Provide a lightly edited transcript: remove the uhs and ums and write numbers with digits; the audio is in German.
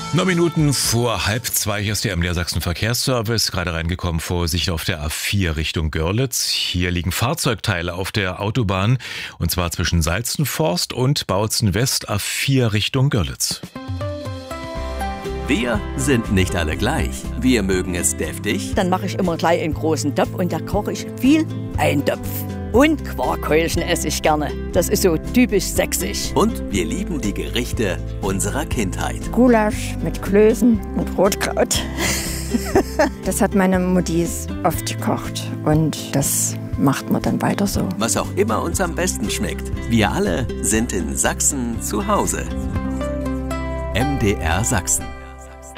9 Minuten vor 1:30 hier ist der MDR Sachsen Verkehrsservice. Gerade reingekommen, Vorsicht auf der A4 Richtung Görlitz. Hier liegen Fahrzeugteile auf der Autobahn. Und zwar zwischen Salzenforst und Bautzen West, A4 Richtung Görlitz. Wir sind nicht alle gleich. Wir mögen es deftig. Dann mache ich immer gleich einen großen Topf und da koche ich viel Eintopf. Und Quarkkeulchen esse ich gerne. Das ist so typisch sächsisch. Und wir lieben die Gerichte unserer Kindheit. Gulasch mit Klößen und Rotkraut. Das hat meine Mutti oft gekocht und das macht man dann weiter so. Was auch immer uns am besten schmeckt. Wir alle sind in Sachsen zu Hause. MDR Sachsen.